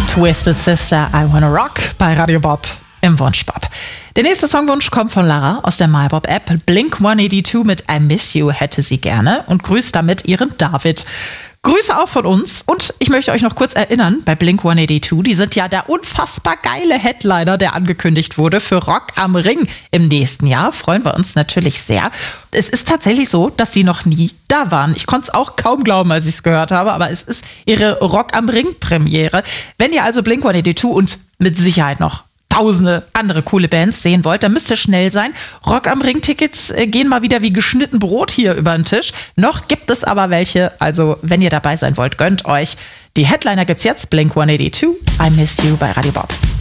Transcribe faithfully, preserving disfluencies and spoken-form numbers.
Twisted Sister, I Wanna Rock bei Radio Bob im Wunschbob. Der nächste Songwunsch kommt von Lara aus der MyBob-App. Blink hundertzweiundachtzig mit I Miss You hätte sie gerne und grüßt damit ihren David. Grüße auch von uns und ich möchte euch noch kurz erinnern, bei Blink hundertzweiundachtzig, die sind ja der unfassbar geile Headliner, der angekündigt wurde für Rock am Ring im nächsten Jahr. Freuen wir uns natürlich sehr. Es ist tatsächlich so, dass sie noch nie da waren. Ich konnte es auch kaum glauben, als ich es gehört habe, aber es ist ihre Rock am Ring Premiere. Wenn ihr also Blink hundertzweiundachtzig und mit Sicherheit noch tausende andere coole Bands sehen wollt, dann müsst ihr schnell sein. Rock am Ring Tickets äh, gehen mal wieder wie geschnitten Brot hier über den Tisch. Noch gibt es aber welche, also wenn ihr dabei sein wollt, gönnt euch. Die Headliner gibt's jetzt, Blink hundertzweiundachtzig, I Miss You bei Radio Bob.